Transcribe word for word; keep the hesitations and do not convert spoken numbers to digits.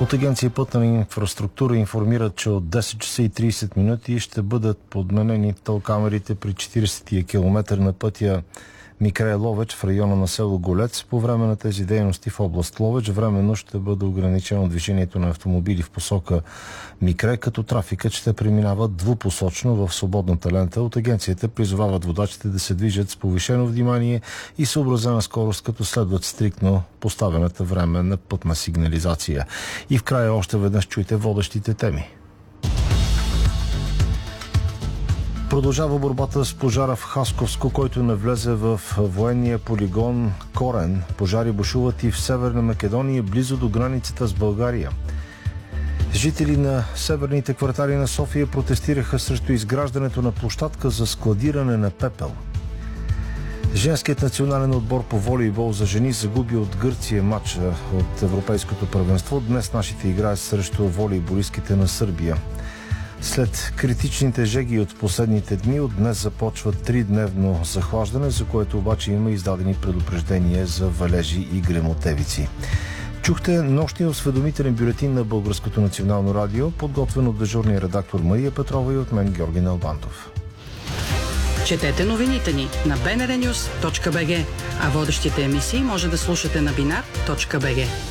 От Агенция Пътна инфраструктура информират, че от десет часа и тридесет минути ще бъдат подменени толкамерите при четиридесетия километър на пътя Микре Ловеч в района на село Голец. По време на тези дейности в област Ловеч временно ще бъде ограничено движението на автомобили в посока Микре, като трафикът ще преминава двупосочно в свободната лента. От агенцията призовават водачите да се движат с повишено внимание и съобразена скорост, като следват стриктно поставената време на пътна сигнализация. И в края още веднъж чуйте водещите теми. Продължава борбата с пожара в Хасковско, който навлезе в военния полигон Корен. Пожари бушуват и в Северна Македония, близо до границата с България. Жители на северните квартали на София протестираха срещу изграждането на площадка за складиране на пепел. Женският национален отбор по волейбол за жени загуби от Гърция матча от Европейското първенство. Днес нашите играят срещу волейболистките на Сърбия. След критичните жеги от последните дни, от днес започва тридневно захлаждане, за което обаче има издадени предупреждения за валежи и гремотевици. Чухте нощния осведомителен бюлетин на Българското национално радио, подготвен от дежурния редактор Мария Петрова и от мен Георги Налбантов. Четете новините ни на би ен ар нюс точка би джи, а водещите емисии може да слушате на бинар точка би джи.